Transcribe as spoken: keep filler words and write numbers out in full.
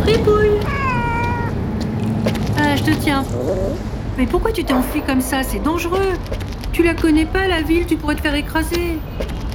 Fripouille! Ah, je te tiens. Mais pourquoi tu t'es enfui comme ça? C'est dangereux. Tu la connais pas, la ville, tu pourrais te faire écraser.